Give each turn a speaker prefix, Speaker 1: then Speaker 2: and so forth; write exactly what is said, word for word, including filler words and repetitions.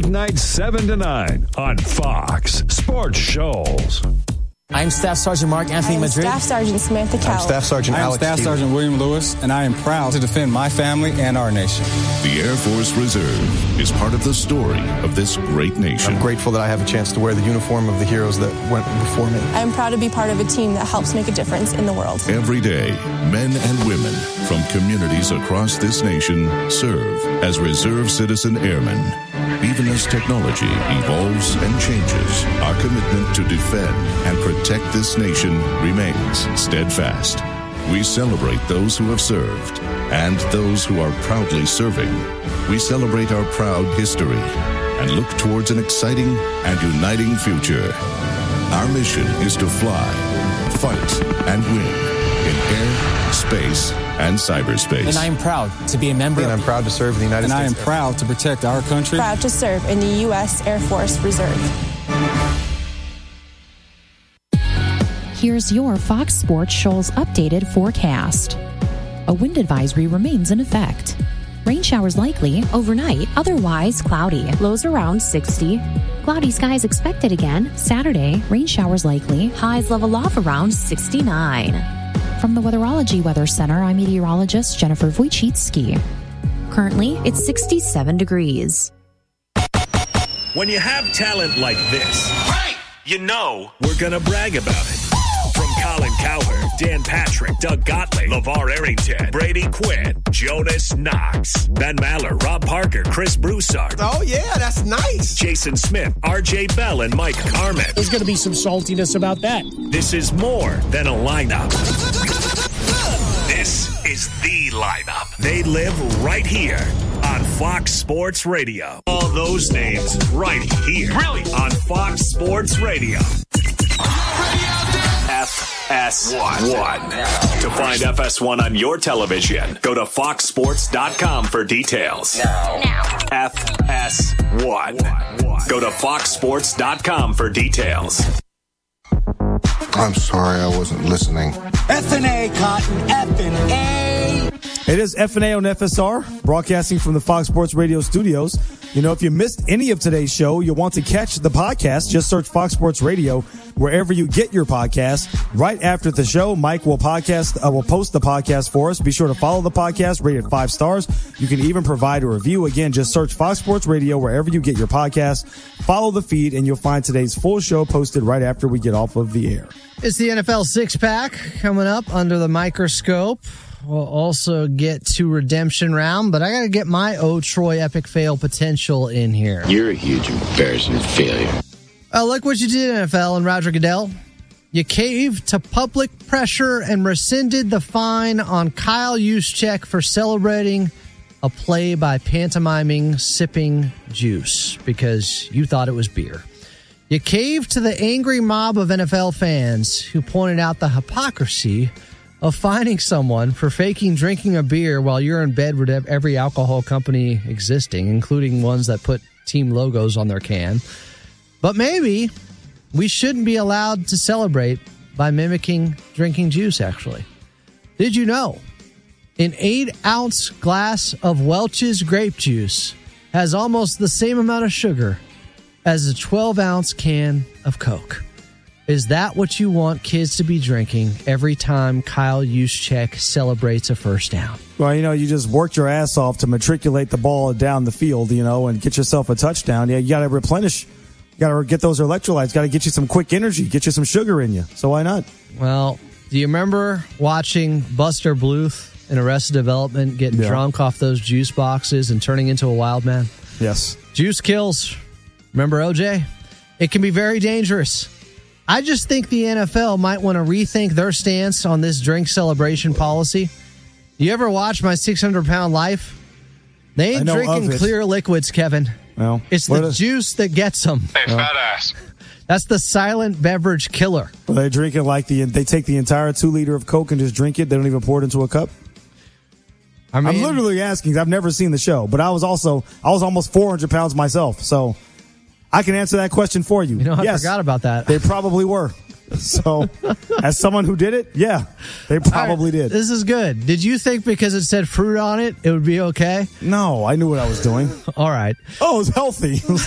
Speaker 1: weeknights seven to nine on Fox Sports Shoals.
Speaker 2: I'm Staff Sergeant Mark Anthony
Speaker 3: I'm
Speaker 2: Madrid.
Speaker 3: Staff Sergeant Samantha Cowell.
Speaker 4: I'm Staff Sergeant
Speaker 5: I am
Speaker 4: Alex
Speaker 5: Staff
Speaker 4: Stevens.
Speaker 5: Sergeant William Lewis, and I am proud to defend my family and our nation.
Speaker 6: The Air Force Reserve is part of the story of this great nation.
Speaker 4: I'm grateful that I have a chance to wear the uniform of the heroes that went before me.
Speaker 3: I'm proud to be part of a team that helps make a difference in the world.
Speaker 6: Every day, men and women from communities across this nation serve as Reserve Citizen Airmen. Even as technology evolves and changes, our commitment to defend and protect this nation remains steadfast. We celebrate those who have served and those who are proudly serving. We celebrate our proud history and look towards an exciting and uniting future. Our mission is to fly, fight, and win in air, space, and cyberspace.
Speaker 2: And I am proud to be a member.
Speaker 4: And I'm proud to serve in the United
Speaker 5: And
Speaker 4: States.
Speaker 5: I am proud to protect our country.
Speaker 3: Proud to serve in the U S Air Force Reserve.
Speaker 7: Here's your Fox Sports Shoals updated forecast. A wind advisory remains in effect. Rain showers likely overnight, otherwise cloudy. Lows around sixty. Cloudy skies expected again Saturday. Rain showers likely. Highs level off around sixty-nine. From the Weatherology Weather Center, I'm meteorologist Jennifer Wojcicki. Currently, it's sixty-seven degrees.
Speaker 8: When you have talent like this, right, you know we're going to brag about it. From Colin Cowherd, Dan Patrick, Doug Gottlieb, LeVar Arrington, Brady Quinn, Jonas Knox, Ben Maller, Rob Parker, Chris Broussard.
Speaker 9: Oh, yeah, that's nice.
Speaker 8: Jason Smith, R J Bell, and Mike Carmen.
Speaker 10: There's going to be some saltiness about that.
Speaker 8: This is more than a lineup. This is the lineup. They live right here on Fox Sports Radio. All those names right here. Really? On Fox Sports Radio. F S one. To find F S one on your television, go to fox sports dot com for details.
Speaker 11: Now. Now.
Speaker 8: F S one. Go to fox sports dot com for details.
Speaker 12: I'm sorry, I wasn't listening.
Speaker 13: F and A, Cotton. F and A.
Speaker 14: It is F and A on F S R, broadcasting from the Fox Sports Radio studios. You know, if you missed any of today's show, you'll want to catch the podcast. Just search Fox Sports Radio wherever you get your podcast. Right after the show, Mike will podcast, uh, will post the podcast for us. Be sure to follow the podcast, rate it five stars. You can even provide a review. Again, just search Fox Sports Radio wherever you get your podcast. Follow the feed, and you'll find today's full show posted right after we get off of the air.
Speaker 15: It's the N F L six-pack coming up under the microscope. We'll also get to redemption round, but I got to get my Oh Troy epic fail potential in here.
Speaker 16: You're a huge embarrassing failure.
Speaker 15: Oh, look what you did, N F L and Roger Goodell. You caved to public pressure and rescinded the fine on Kyle Juszczyk for celebrating a play by pantomiming sipping juice because you thought it was beer. You caved to the angry mob of N F L fans who pointed out the hypocrisy of fining someone for faking drinking a beer while you're in bed with every alcohol company existing, including ones that put team logos on their can. But maybe we shouldn't be allowed to celebrate by mimicking drinking juice, actually. Did you know an eight-ounce glass of Welch's grape juice has almost the same amount of sugar as a twelve-ounce can of Coke? Is that what you want kids to be drinking every time Kyle Juszczyk celebrates a first down?
Speaker 14: Well, you know, you just worked your ass off to matriculate the ball down the field, you know, and get yourself a touchdown. Yeah, you got to replenish. You got to get those electrolytes. Got to get you some quick energy. Get you some sugar in you. So why not?
Speaker 15: Well, do you remember watching Buster Bluth in Arrested Development getting yeah. drunk off those juice boxes and turning into a wild man?
Speaker 14: Yes.
Speaker 15: Juice kills. Remember O J? It can be very dangerous. I just think the N F L might want to rethink their stance on this drink celebration policy. You ever watch My six hundred pound Life? They ain't drinking clear liquids, Kevin.
Speaker 14: No.
Speaker 15: It's the is- juice that gets them.
Speaker 16: Hey, no. Fat ass.
Speaker 15: That's the silent beverage killer.
Speaker 14: Well, they drink it like the, they take the entire two liter of Coke and just drink it. They don't even pour it into a cup. I mean, I'm literally asking. I've never seen the show, but I was also, I was almost four hundred pounds myself. So I can answer that question for you.
Speaker 15: You know, I
Speaker 14: yes,
Speaker 15: forgot about that.
Speaker 14: They probably were. So, as someone who did it, yeah, they probably
Speaker 15: right,
Speaker 14: did.
Speaker 15: This is good. Did you think because it said fruit on it, it would be okay?
Speaker 14: No, I knew what I was doing.
Speaker 15: All right.
Speaker 14: Oh, it was healthy.